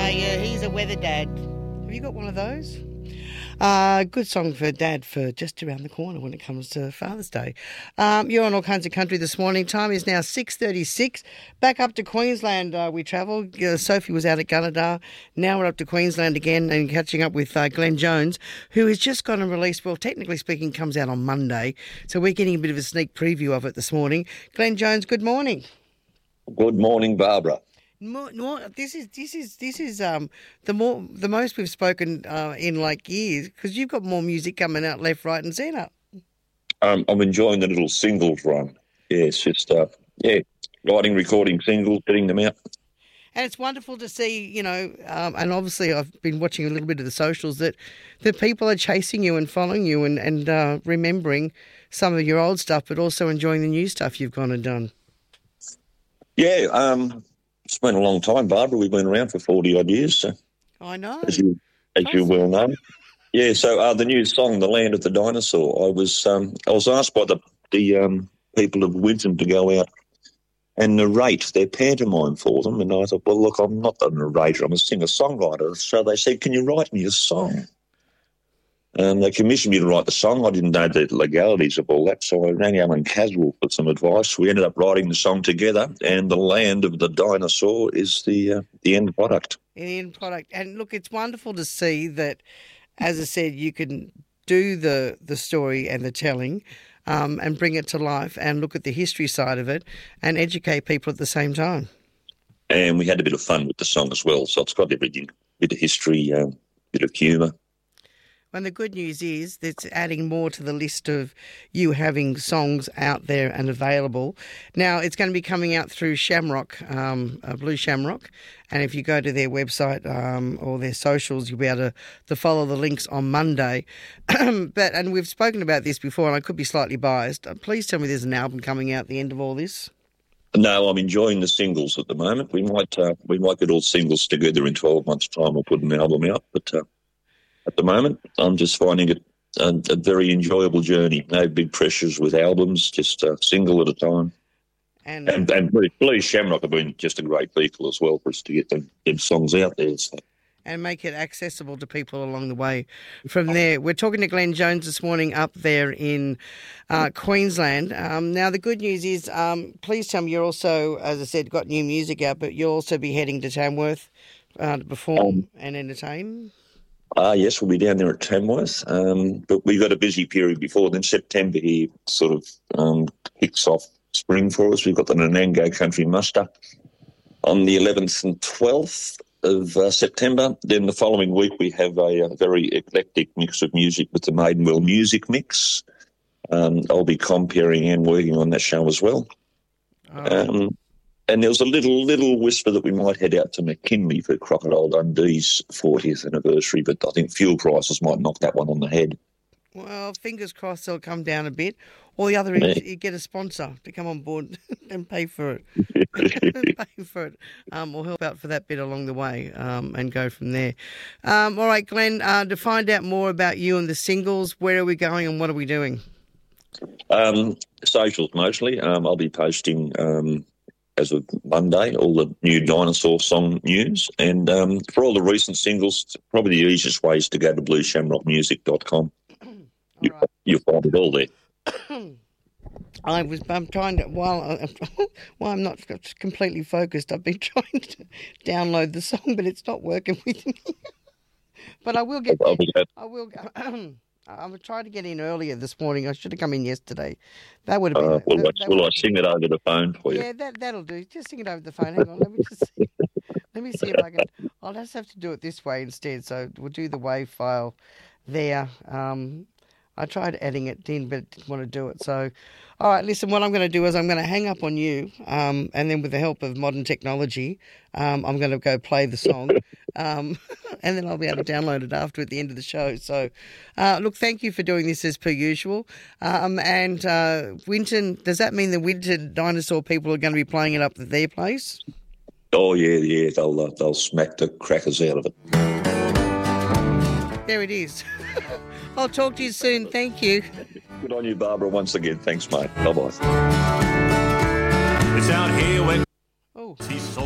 Yeah, he's a weather dad. Have you got one of those? Good song for Dad for just around the corner when it comes to Father's Day. You're on All Kinds of Country this morning. Time is now 6:36. Back up to Queensland we travel. Sophie was out at Gunnedah. Now we're up to Queensland again and catching up with Glenn Jones, who has just got a release. Well, technically speaking, comes out on Monday. So we're getting a bit of a sneak preview of it this morning. Glenn Jones, good morning. Good morning, Barbara. This is the most we've spoken in like years, because you've got more music coming out left, right, and centre. I'm enjoying the little singles run. Yeah, it's just writing, recording singles, getting them out. And it's wonderful to see, and obviously I've been watching a little bit of the socials that people are chasing you and following you and remembering some of your old stuff, but also enjoying the new stuff you've gone and done. Yeah, it's been a long time, Barbara. We've been around for 40-odd years. So, I know. As you well know. Yeah, so the new song, The Land of the Dinosaur, I was asked by the people of Winton to go out and narrate their pantomime for them. And I thought, well, look, I'm not a narrator, I'm a singer-songwriter. So they said, can you write me a song? And they commissioned me to write the song. I didn't know the legalities of all that, so I rang Alan Caswell for some advice. We ended up writing the song together, and The Land of the Dinosaur is the end product. The end product. And look, it's wonderful to see that, as I said, you can do the story and the telling and bring it to life and look at the history side of it and educate people at the same time. And we had a bit of fun with the song as well, so it's got everything, a bit of history, a bit of humour. And the good news is that it's adding more to the list of you having songs out there and available. Now, it's going to be coming out through Shamrock, Blue Shamrock. And if you go to their website or their socials, you'll be able to follow the links on Monday. And we've spoken about this before, and I could be slightly biased. Please tell me there's an album coming out at the end of all this. No, I'm enjoying the singles at the moment. We might get all singles together in 12 months' time or put an album out, but... At the moment, I'm just finding it a very enjoyable journey. No big pressures with albums, just a single at a time. And Blue Shamrock have been just a great vehicle as well for us to get them songs out there. So. And make it accessible to people along the way. From there, we're talking to Glenn Jones this morning up there in Queensland. Now, the good news is, please tell me you're also, as I said, got new music out, but you'll also be heading to Tamworth to perform and entertain. Yes, we'll be down there at Tamworth, but we've got a busy period before then. September here sort of kicks off spring for us. We've got the Nanango Country Muster on the 11th and 12th of September. Then the following week we have a very eclectic mix of music with the Maidenwell Music Mix. I'll be comparing and working on that show as well. And there was a little whisper that we might head out to McKinley for Crocodile Dundee's 40th anniversary, but I think fuel prices might knock that one on the head. Well, fingers crossed they'll come down a bit. Or the other is you get a sponsor to come on board and pay for it. Or help out for that bit along the way and go from there. All right, Glenn, to find out more about you and the singles, where are we going and what are we doing? Socials mostly. I'll be posting... as of Monday, all the new Dinosaur song news. And for all the recent singles, probably the easiest way is to go to blueshamrockmusic.com. You'll find it all there. I'm trying to, while I'm not completely focused, I've been trying to download the song, but it's not working with me. But I will get, I will try to get in earlier this morning. I should have come in yesterday. That would have been... Will I sing it over the phone for you? Yeah, that'll do. Just sing it over the phone. Hang on, let me just see. Let me see if I can... I'll just have to do it this way instead. So we'll do the WAV file there. I tried adding it in, but didn't want to do it. So, all right, listen, what I'm going to do is I'm going to hang up on you, and then with the help of modern technology, I'm going to go play the song, and then I'll be able to download it after at the end of the show. So, look, thank you for doing this as per usual. And Winton, does that mean the Winton Dinosaur people are going to be playing it up at their place? Oh, yeah, they'll smack the crackers out of it. There it is. I'll talk to you soon. Thank you. Good on you, Barbara, once again. Thanks, mate. Bye-bye. It's out here when... Oh.